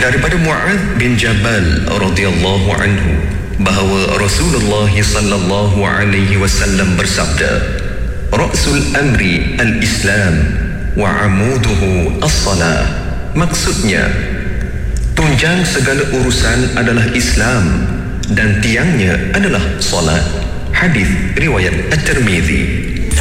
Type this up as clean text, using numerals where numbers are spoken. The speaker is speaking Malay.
Daripada Mu'adz bin Jabal radhiyallahu anhu bahawa Rasulullah sallallahu alaihi wasallam bersabda, Ra'sul amri al-Islam wa amuduhu as-salah. Maksudnya, tunjang segala urusan adalah Islam dan tiangnya adalah solat. Hadis riwayat At-Tirmizi.